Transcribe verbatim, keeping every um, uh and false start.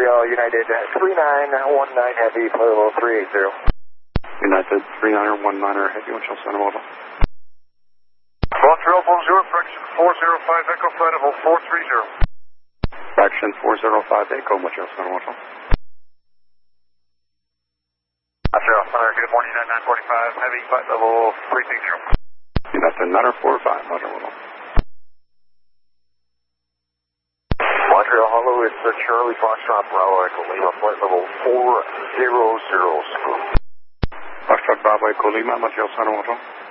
Montreal United three nine one nine Heavy, flight level three eight zero. United three niner one niner Heavy, Montreal Center Mobile. Montreal Bonjour, fraction four zero five Echo, flight level four three zero. Fraction four zero five Echo, Montreal Center Mobile. Montreal Center, good morning, United nine forty-five Heavy, flight level three six zero. United nine forty-five, Montreal Mobile. Montreal Hello, it's uh, Charlie Foxtrot Bravo Echo Lima, flight level four zero zero. Foxtrot Bravo Echo Lima, Montreal Center Mobile.